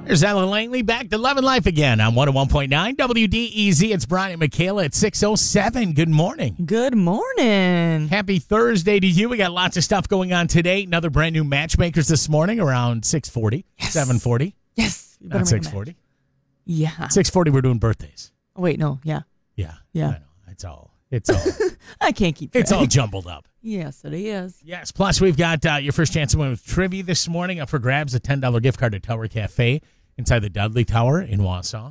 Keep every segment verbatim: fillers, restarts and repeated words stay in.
There's Ellen Langley back to Love and Life again on one oh one point nine W D E Z. It's Brian and Michaela at six oh seven. Good morning. Good morning. Happy Thursday to you. We got lots of stuff going on today. Another brand new Matchmakers this morning around six forty, Yes. seven forty. Yes. You better Not make a six forty. match. Yeah. six forty, we're doing birthdays. Oh, wait, no. Yeah. Yeah. Yeah. I know. It's all, it's all, I can't keep track. it's all jumbled up. Yes, it is. Yes. Plus, we've got uh, your first chance to win with Trivia this morning. Up for grabs, a ten dollars gift card to Tower Cafe inside the Dudley Tower in Wausau.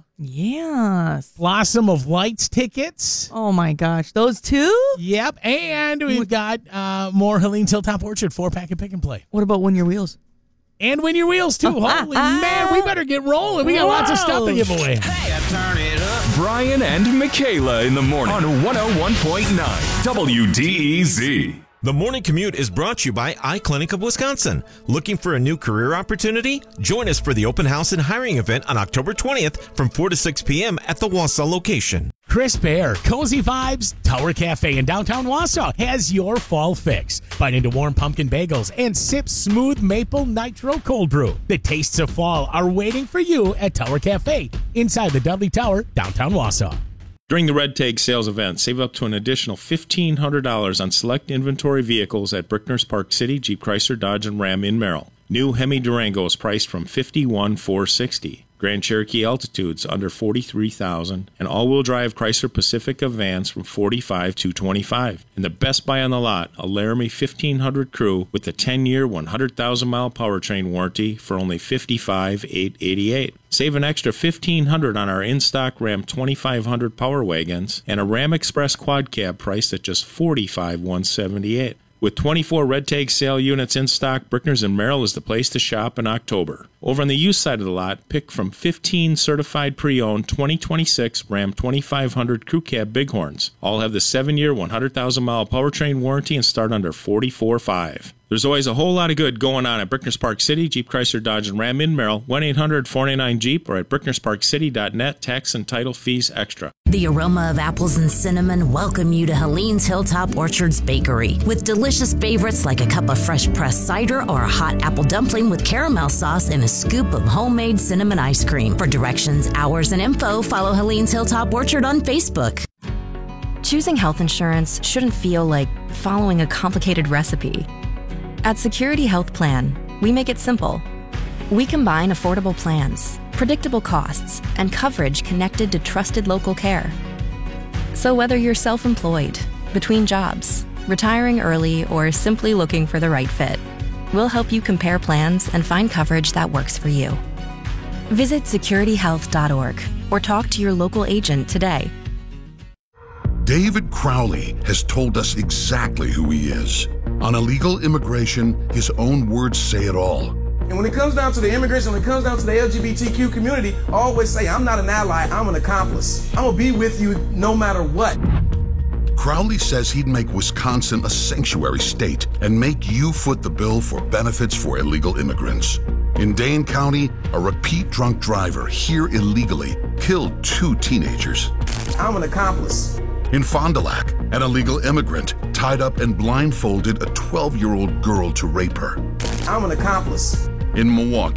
Yes. Blossom of Lights tickets. Oh, my gosh. Those two? Yep. And we've got uh, more Helene's Hilltop Orchard four-pack and pick and play. What about Win Your Wheels? And Win Your Wheels, too. Holy man, we better get rolling. We got Whoa. lots of stuff to give away. Hey, I turn it up. Brian and Michaela in the morning on one oh one point nine W D E Z. The Morning Commute is brought to you by iClinic of Wisconsin. Looking for a new career opportunity? Join us for the open house and hiring event on October twentieth from four to six p.m. at the Wausau location. Crisp Air, Cozy Vibes, Tower Cafe in downtown Wausau has your fall fix. Bite into warm pumpkin bagels and sip smooth maple nitro cold brew. The tastes of fall are waiting for you at Tower Cafe inside the Dudley Tower, downtown Wausau. During the Red Tag sales event, save up to an additional fifteen hundred dollars on select inventory vehicles at Brickner's Park City, Jeep Chrysler, Dodge, and Ram in Merrill. New Hemi Durango is priced from fifty-one thousand four hundred sixty dollars. Grand Cherokee Altitudes under forty-three thousand dollars. And all-wheel drive Chrysler Pacifica vans from forty-five thousand two hundred twenty-five dollars. And the best buy on the lot, a Laramie fifteen hundred Crew with a ten-year, one hundred thousand mile powertrain warranty for only fifty-five thousand eight hundred eighty-eight dollars. Save an extra fifteen hundred dollars on our in-stock Ram twenty-five hundred Power Wagons and a Ram Express Quad Cab priced at just forty-five thousand one hundred seventy-eight dollars. With twenty-four Red Tag sale units in stock, Brickner's in Merrill is the place to shop in October. Over on the used side of the lot, pick from fifteen certified pre-owned twenty twenty-six Ram twenty-five hundred Crew Cab Bighorns. All have the seven-year, one hundred thousand mile powertrain warranty and start under forty-four thousand five hundred dollars. There's always a whole lot of good going on at Brickner's Park City, Jeep Chrysler Dodge and Ram in Merrill, one eight hundred four nine nine Jeep, or at brickners park city dot net, tax and title fees extra. The aroma of apples and cinnamon welcome you to Helene's Hilltop Orchards Bakery. With delicious favorites like a cup of fresh pressed cider or a hot apple dumpling with caramel sauce and a scoop of homemade cinnamon ice cream. For directions, hours, and info, follow Helene's Hilltop Orchard on Facebook. Choosing health insurance shouldn't feel like following a complicated recipe. At Security Health Plan, we make it simple. We combine affordable plans, predictable costs, and coverage connected to trusted local care. So whether you're self-employed, between jobs, retiring early, or simply looking for the right fit, we'll help you compare plans and find coverage that works for you. Visit security health dot org or talk to your local agent today. David Crowley has told us exactly who he is. On illegal immigration, his own words say it all. And when it comes down to the immigration, when it comes down to the L G B T Q community, I always say, I'm not an ally, I'm an accomplice. I'm gonna be with you no matter what. Crowley says he'd make Wisconsin a sanctuary state and make you foot the bill for benefits for illegal immigrants. In Dane County, a repeat drunk driver here illegally killed two teenagers. I'm an accomplice. In Fond du Lac, an illegal immigrant tied up and blindfolded a twelve-year-old girl to rape her. I'm an accomplice. In Milwaukee,